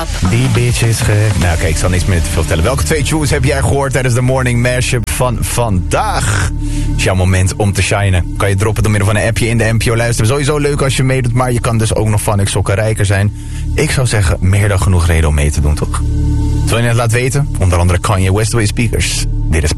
Die bitch is gek. Nou kijk, ik zal niks meer te veel vertellen. Welke 2 tunes heb jij gehoord tijdens de morning mashup van vandaag? Het is jouw moment om te shinen. Kan je droppen door middel van een appje in de NPO luisteren. Sowieso leuk als je meedoet, maar je kan dus ook nog van ik sokken rijker zijn. Ik zou zeggen, meer dan genoeg reden om mee te doen, toch? Wil je het laten weten? Onder andere Kanye West door je speakers. Dit is